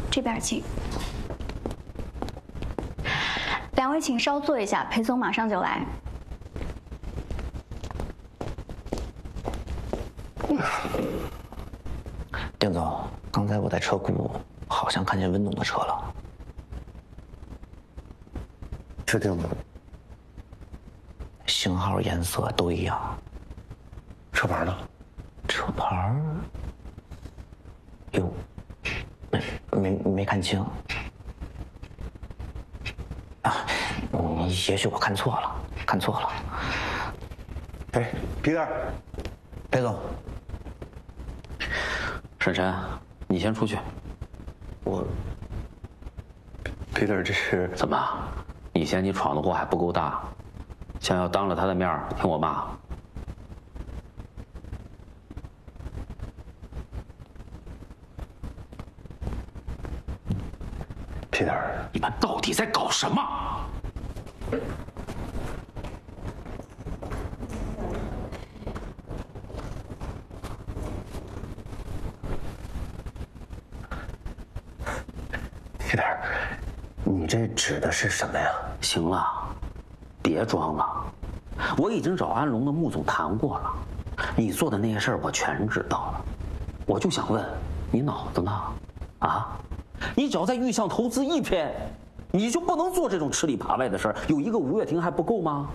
这边请。两位请稍坐一下，裴总马上就来。 丁总，刚才我在车库好像看见温总的车了。 确定吗？ 型号、颜色都一样。 车牌呢？ 车牌哟，没看清。啊，也许我看错了。 哎，皮特， 裴总， 沈晨，你先出去。 皮特，这是怎么？你嫌你闯的祸还不够大，想要当着他的面听我骂？ 皮特， 你们到底在搞什么？ 皮特，你这指的是什么呀？ 行了，别装了，我已经找安龙的穆总谈过了，你做的那些事儿我全知道了。我就想问，你脑子呢？啊？你只要在玉象投资一偏，你就不能做这种吃里扒外的事儿？有一个吴月婷还不够吗？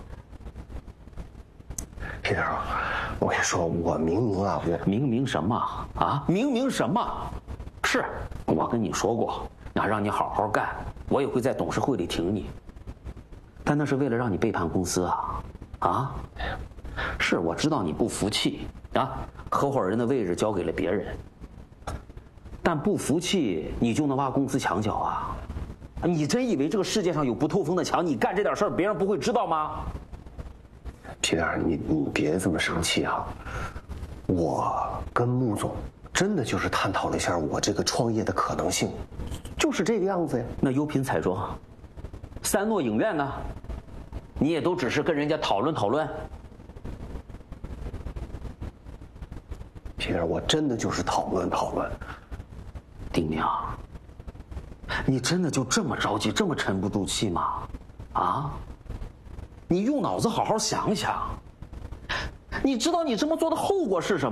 皮特，我跟你说，我明明什么啊？明什么？是我跟你说过，让你好好干，我也会在董事会里挺你。但那是为了让你背叛公司啊！是我知道你不服气啊，合伙人的位置交给了别人。但不服气，你就能挖公司墙角啊？你真以为这个世界上有不透风的墙？你干这点事儿，别人不会知道吗？ 皮特，你别这么生气啊！我跟穆总真的就是探讨了一下我这个创业的可能性，就是这个样子呀。 那优品彩妆、三诺影院呢？你也都只是跟人家讨论讨论。 皮特，我真的就是讨论。 丁明，你真的就这么着急，这么沉不住气吗？啊？你用脑子好好想想，你知道你这么做的后果是什么？